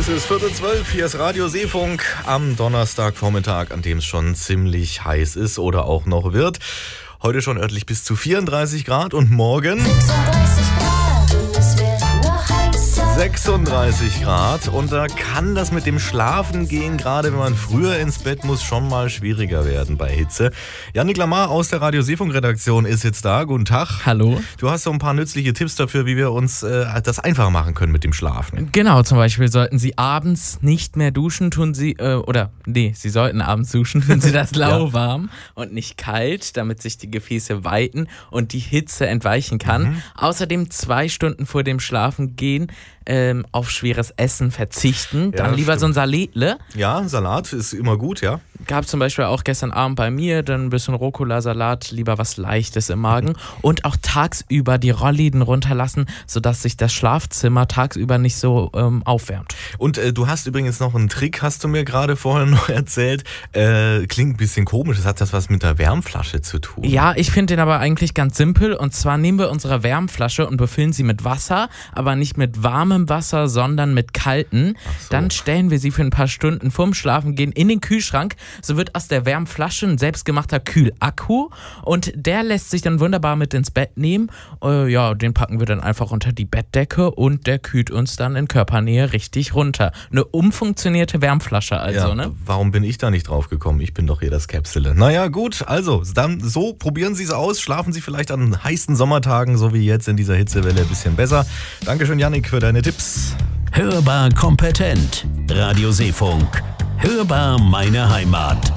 Es ist 11:45, hier ist Radio Seefunk am Donnerstagvormittag, an dem es schon ziemlich heiß ist oder auch noch wird. Heute schon örtlich bis zu 34 Grad und morgen 36 Grad. Und da kann das mit dem Schlafen gehen, gerade wenn man früher ins Bett muss, schon mal schwieriger werden bei Hitze. Jannik Lamar aus der Radio Seefunk-Redaktion ist jetzt da. Guten Tag. Hallo. Du hast so ein paar nützliche Tipps dafür, wie wir uns das einfacher machen können mit dem Schlafen. Genau, zum Beispiel sollten Sie abends nicht mehr duschen, Sie sollten abends duschen, tun Sie das lauwarm und nicht kalt, damit sich die Gefäße weiten und die Hitze entweichen kann. Außerdem 2 Stunden vor dem Schlafengehen auf schweres Essen verzichten. Dann lieber so ein Salätle. Ja, Salat ist immer gut, ja. Gab zum Beispiel auch gestern Abend bei mir, dann ein bisschen Rucola-Salat, lieber was Leichtes im Magen. Und auch tagsüber die Rollläden runterlassen, sodass sich das Schlafzimmer tagsüber nicht so aufwärmt. Und du hast übrigens noch einen Trick, hast du mir gerade vorher noch erzählt. Klingt ein bisschen komisch, das hat das was mit der Wärmflasche zu tun. Ja, ich finde den aber eigentlich ganz simpel. Und zwar nehmen wir unsere Wärmflasche und befüllen sie mit Wasser, aber nicht mit warmem Wasser, sondern mit kaltem. Dann stellen wir sie für ein paar Stunden vorm Schlafengehen in den Kühlschrank. So wird aus der Wärmflasche ein selbstgemachter Kühlakku und der lässt sich dann wunderbar mit ins Bett nehmen. Den packen wir dann einfach unter die Bettdecke und der kühlt uns dann in Körpernähe richtig runter. Eine umfunktionierte Wärmflasche also, ne? Warum bin ich da nicht drauf gekommen? Ich bin doch hier das Käpsele. Naja, gut, also dann so, probieren Sie es aus. Schlafen Sie vielleicht an heißen Sommertagen, so wie jetzt in dieser Hitzewelle, ein bisschen besser. Dankeschön, Jannik, für deine Tipps. Hörbar kompetent. Radio Seefunk. Hörbar meine Heimat.